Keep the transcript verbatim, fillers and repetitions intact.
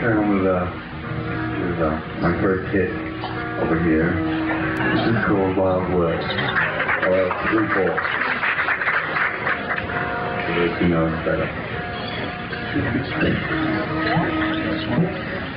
carry on with, uh, with uh, my first hit over here. This is called Wild Words, or three four. So that you know it's better.